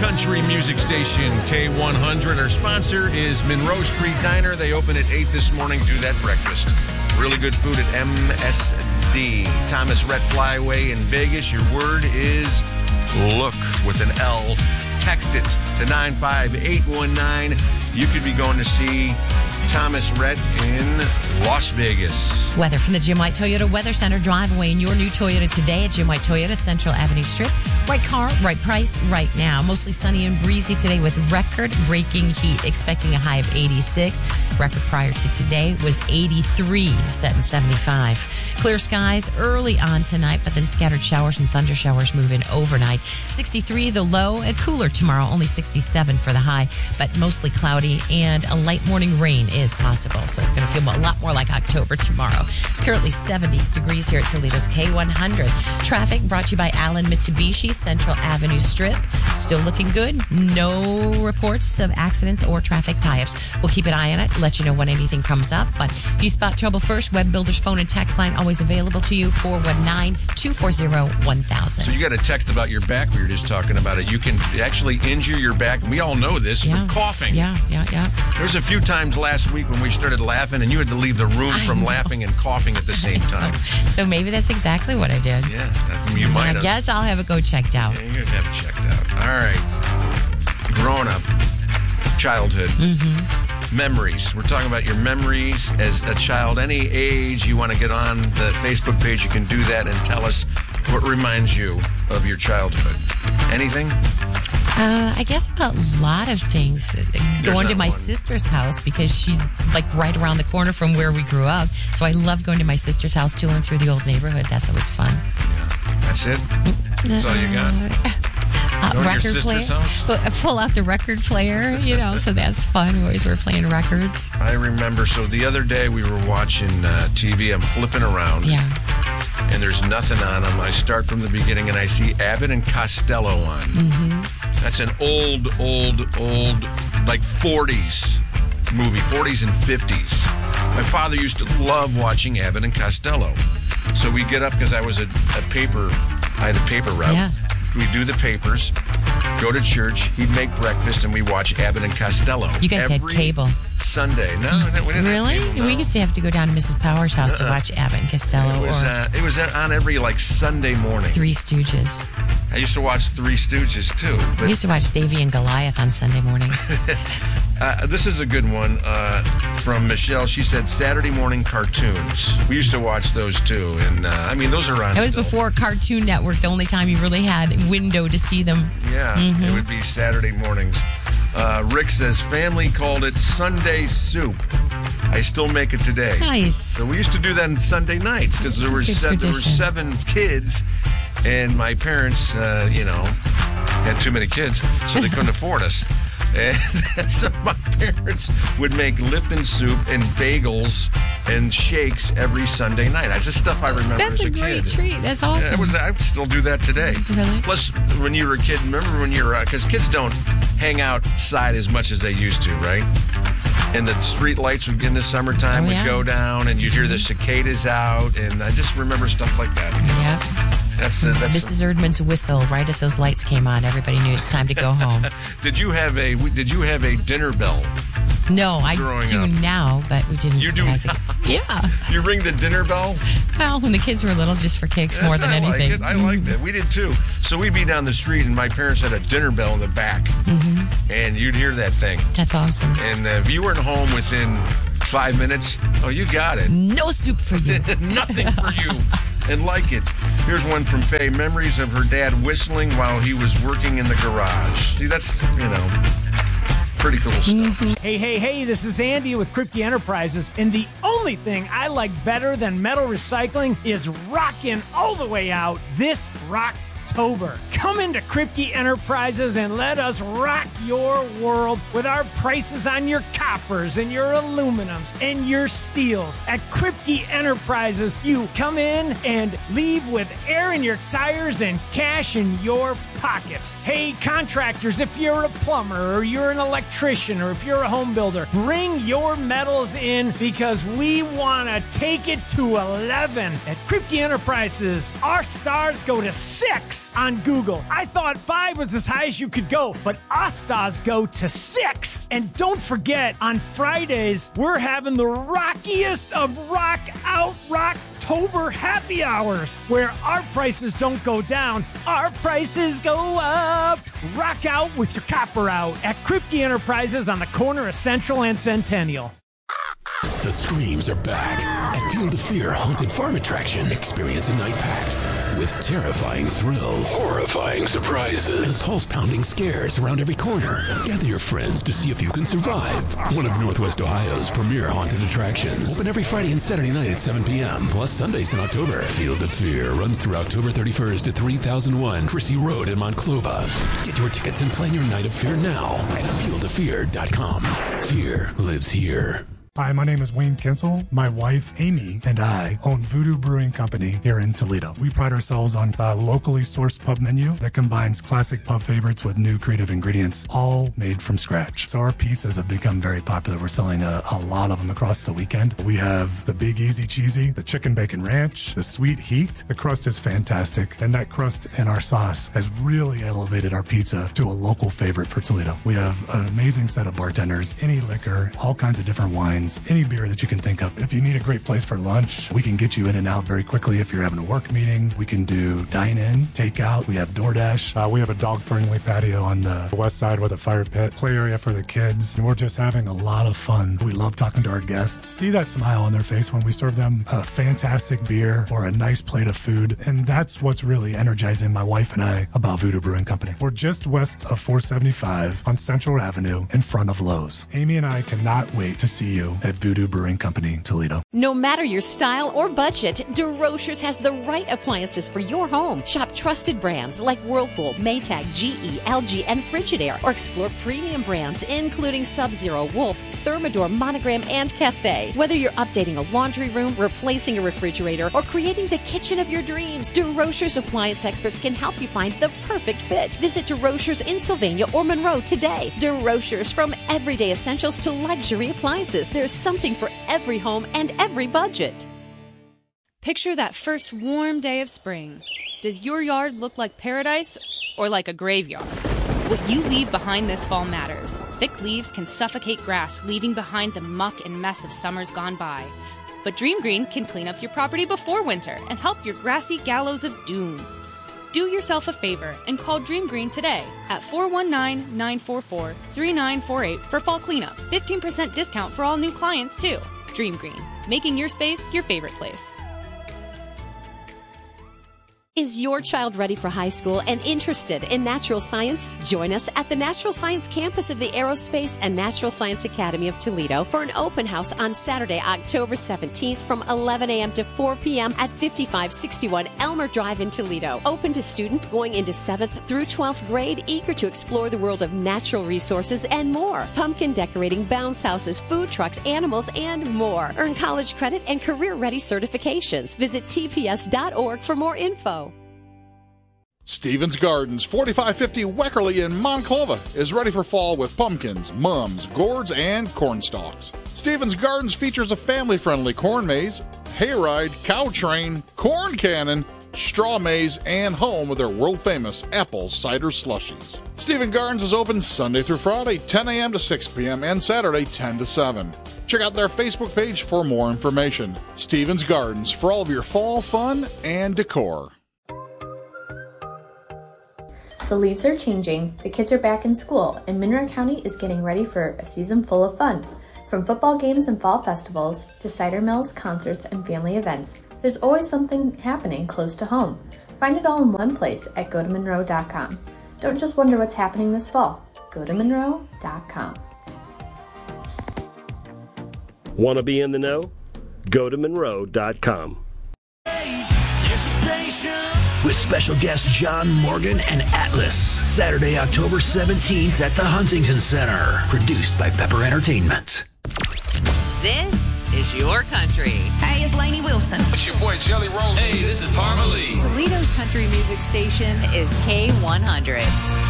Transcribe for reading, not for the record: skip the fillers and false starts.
country music station, K100. Our sponsor is Monroe Street Diner. They open at 8 this morning. Do that breakfast. Really good food at MSD. Thomas Rhett Flyway in Vegas. Your word is look with an L. Text it to 95819. You could be going to see Thomas Rhett in Las Vegas. Weather from the Jim White Toyota Weather Center. Drive away in your new Toyota today at Jim White Toyota, Central Avenue Strip. Right car, right price, right now. Mostly sunny and breezy today with record-breaking heat. Expecting a high of 86. Record prior to today was 83, set in 75. Clear skies early on tonight, but then scattered showers and thunder showers move in overnight. 63 the low, and cooler tomorrow, only 67 for the high, but mostly cloudy, and a light morning rain is possible. So we're going to feel a lot more like October tomorrow. It's currently 70 degrees here at Toledo's K100. Traffic brought to you by Allen Mitsubishi, Central Avenue Strip. Still looking good. No reports of accidents or traffic tie-ups. We'll keep an eye on it, let you know when anything comes up. But if you spot trouble first, Web Builder's phone and text line always available to you, 419-240-1000. So you got a text about your back. We were just talking about it. You can actually injure your back. We all know this. Yeah. You're coughing. Yeah. There's a few times last week when we started laughing and you had to leave the room from laughing and coughing at the same time. So maybe that's exactly what I did. Yeah, you might have. I guess I'll have it go checked out. Yeah, you're going to have it checked out. All right. Growing up, childhood, memories. We're talking about your memories as a child. Any age you want to get on the Facebook page, you can do that and tell us what reminds you of your childhood. Anything? I guess a lot of things. Going to my sister's house because she's like right around the corner from where we grew up. So I love going to my sister's house, tooling through the old neighborhood. That's always fun. Yeah. That's it? That's all you got? Record player. Pull out the record player, so that's fun. We always were playing records. I remember, so the other day we were watching TV. I'm flipping around. Yeah. And there's nothing on them. I start from the beginning and I see Abbott and Costello on. Mm-hmm. That's an old, like 40s movie, 40s and 50s. My father used to love watching Abbott and Costello. So we get up because I was I had a paper route. Yeah. We do the papers, go to church, he'd make breakfast, and we watch Abbott and Costello. You guys had cable. Sunday. No, we didn't really? have cable, no. We used to have to go down to Mrs. Power's house to watch Abbott and Costello. It was on every Sunday morning. Three Stooges. I used to watch Three Stooges, too. We used to watch Davy and Goliath on Sunday mornings. This is a good one from Michelle. She said Saturday morning cartoons. We used to watch those, too. And, those are on It was still. before Cartoon Network, the only time you really had a window to see them. Yeah, It would be Saturday mornings. Rick says family called it Sunday soup. I still make it today. Nice. So we used to do that on Sunday nights because there were 7 kids, and my parents, had too many kids, so they couldn't afford us. And so my parents would make Lipton soup and bagels and shakes every Sunday night. That's just stuff I remember as a kid. That's a great treat. That's awesome. I would still do that today. Really? Plus, when you were a kid, remember when you were, because kids don't hang outside as much as they used to, right? And the street lights in the summertime would go down, and you'd hear the cicadas out, and I just remember stuff like that. Yeah. That's Mrs. Erdman's whistle right as those lights came on. Everybody knew it's time to go home. Did you have a dinner bell? No, I do up? Now, but we didn't. You do? Yeah. You ring the dinner bell? Well, when the kids were little, just for kicks more than anything. I liked it. We did too. So we'd be down the street, and my parents had a dinner bell in the back, and you'd hear that thing. That's awesome. And if you weren't home within 5 minutes, you got it. No soup for you. Nothing for you. And like it. Here's one from Faye. Memories of her dad whistling while he was working in the garage. See, that's, pretty cool stuff. Hey, this is Andy with Kripke Enterprises, and the only thing I like better than metal recycling is rocking all the way out this Rocktober. Come into Kripke Enterprises and let us rock your world with our prices on your coppers and your aluminums and your steels. At Kripke Enterprises, you come in and leave with air in your tires and cash in your pockets. Hey, contractors, if you're a plumber or you're an electrician or if you're a home builder, bring your metals in because we want to take it to 11. At Kripke Enterprises, our stars go to 6 on Google. I thought 5 was as high as you could go, but our stars go to 6. And don't forget, on Fridays, we're having the rockiest of rock out Rocktober happy hours, where our prices don't go down, our prices go up. Rock out with your copper out at Kripke Enterprises on the corner of Central and Centennial. The screams are back at Field of Fear Haunted Farm Attraction. Experience a night packed with terrifying thrills, horrifying surprises, and pulse-pounding scares around every corner. Gather your friends to see if you can survive. One of Northwest Ohio's premier haunted attractions. Open every Friday and Saturday night at 7 p.m., plus Sundays in October. Field of Fear runs through October 31st at 3001 Crissy Road in Monclova. Get your tickets and plan your night of fear now at fieldoffear.com. Fear lives here. Hi, my name is Wayne Kinsel. My wife, Amy, and I own Voodoo Brewing Company here in Toledo. We pride ourselves on a locally sourced pub menu that combines classic pub favorites with new creative ingredients, all made from scratch. So our pizzas have become very popular. We're selling a lot of them across the weekend. We have the Big Easy Cheesy, the Chicken Bacon Ranch, the Sweet Heat. The crust is fantastic, and that crust and our sauce has really elevated our pizza to a local favorite for Toledo. We have an amazing set of bartenders, any liquor, all kinds of different wines, any beer that you can think of. If you need a great place for lunch, we can get you in and out very quickly. If you're having a work meeting, we can do dine-in, takeout. We have DoorDash. We have a dog-friendly patio on the west side with a fire pit, play area for the kids. And we're just having a lot of fun. We love talking to our guests. See that smile on their face when we serve them a fantastic beer or a nice plate of food. And that's what's really energizing my wife and I about Voodoo Brewing Company. We're just west of 475 on Central Avenue in front of Lowe's. Amy and I cannot wait to see you at Voodoo Brewing Company, Toledo. No matter your style or budget, DeRochers has the right appliances for your home. Shop trusted brands like Whirlpool, Maytag, GE, LG, and Frigidaire, or explore premium brands including Sub-Zero, Wolf, Thermador, Monogram, and Cafe. Whether you're updating a laundry room, replacing a refrigerator, or creating the kitchen of your dreams, DeRochers appliance experts can help you find the perfect fit. Visit DeRochers in Sylvania or Monroe today. DeRochers, from everyday essentials to luxury appliances. There's something for every home and every budget. Picture that first warm day of spring. Does your yard look like paradise or like a graveyard? What you leave behind this fall matters. Thick leaves can suffocate grass, leaving behind the muck and mess of summers gone by. But Dream Green can clean up your property before winter and help your grassy gallows of doom. Do yourself a favor and call Dream Green today at 419-944-3948 for fall cleanup. 15% discount for all new clients, too. Dream Green, making your space your favorite place. Is your child ready for high school and interested in natural science? Join us at the Natural Science Campus of the Aerospace and Natural Science Academy of Toledo for an open house on Saturday, October 17th from 11 a.m. to 4 p.m. at 5561 Elmer Drive in Toledo. Open to students going into 7th through 12th grade, eager to explore the world of natural resources and more. Pumpkin decorating, bounce houses, food trucks, animals, and more. Earn college credit and career-ready certifications. Visit tps.org for more info. Stevens Gardens, 4550 Weckerly in Monclova, is ready for fall with pumpkins, mums, gourds, and corn stalks. Stevens Gardens features a family-friendly corn maze, hayride, cow train, corn cannon, straw maze, and home with their world-famous apple cider slushies. Stevens Gardens is open Sunday through Friday, 10 a.m. to 6 p.m., and Saturday, 10 to 7. Check out their Facebook page for more information. Stevens Gardens, for all of your fall fun and decor. The leaves are changing, the kids are back in school, and Monroe County is getting ready for a season full of fun. From football games and fall festivals to cider mills, concerts, and family events, there's always something happening close to home. Find it all in one place at GoToMonroe.com. Don't just wonder what's happening this fall. GoToMonroe.com. Want to be in the know? GoToMonroe.com. With special guests John Morgan and Atlas. Saturday, October 17th at the Huntington Center. Produced by Pepper Entertainment. This is is your country. Hey, it's Lainey Wilson. It's your boy Jelly Roll. Hey, this is Parma Lee. Toledo's country music station is K100.